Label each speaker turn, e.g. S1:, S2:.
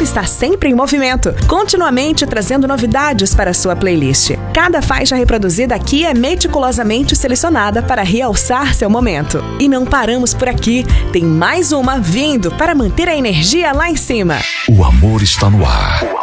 S1: está sempre em movimento, continuamente trazendo novidades para a sua playlist. Cada faixa reproduzida aqui é meticulosamente selecionada para realçar seu momento. E não paramos por aqui, tem mais uma vindo para manter a energia lá em cima.
S2: O amor está no ar.